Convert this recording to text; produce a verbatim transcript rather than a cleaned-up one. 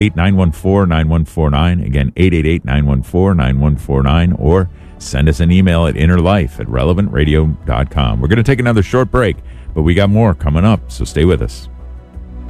eight nine one four, nine one four nine. Again, eight eight eight, nine one four, nine one four nine. Or send us an email at innerlife at relevant radio dot com. We're going to take another short break, but we got more coming up, so stay with us.